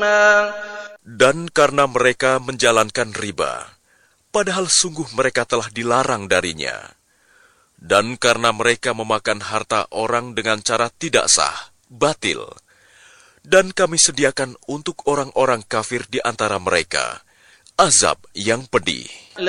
Dan karena mereka menjalankan riba, padahal sungguh mereka telah dilarang darinya. Dan karena mereka memakan harta orang dengan cara tidak sah, batil. Dan kami sediakan untuk orang-orang kafir di antara mereka azab yang pedih.